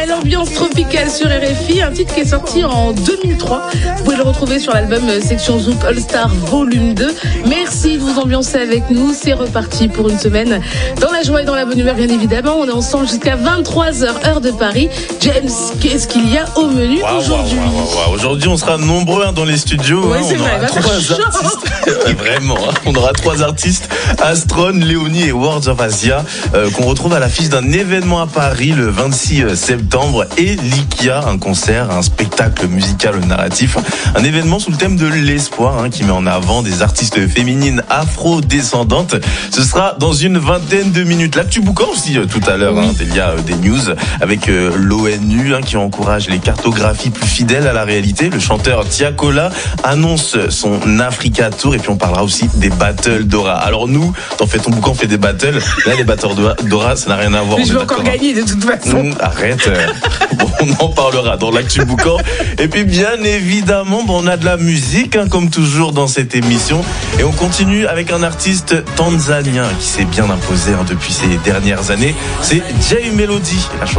L'ambiance tropicale sur RFI, un titre qui est sorti en 2003. Vous pouvez le retrouver sur l'album Section Zouk All Star Volume 2. Merci de vous ambiancer avec nous. C'est reparti pour une semaine dans la joie et dans la bonne humeur, bien évidemment. On est ensemble jusqu'à 23h, heure de Paris. James, qu'est-ce qu'il y a au menu aujourd'hui? Aujourd'hui, on sera nombreux dans les studios. Ouais, c'est vrai, trois artistes. Vraiment, on aura 3 artistes, Astron, Léonie et Words of Asia, qu'on retrouve à l'affiche d'un événement à Paris le 26 septembre. Et Likia, un concert, un spectacle musical narratif, un événement sous le thème de l'espoir, qui met en avant des artistes féminines afro-descendantes. Ce sera dans une vingtaine de minutes. L'actu boucan aussi tout à l'heure, il y a des news avec l'ONU qui encourage les cartographies plus fidèles à la réalité. Le chanteur Tiakola annonce son Africa Tour et puis on parlera aussi des battles d'Aura. Alors nous, dans Fais ton boucan, on fait des battles. Là, les battles d'Aura, ça n'a rien à voir. Mais je vais encore gagner de toute façon. Arrête. On en parlera dans l'actu boucan. Et puis bien évidemment, on a de la musique comme toujours dans cette émission. Et on continue avec un artiste tanzanien qui s'est bien imposé depuis ces dernières années. C'est Jay Melody. La chanson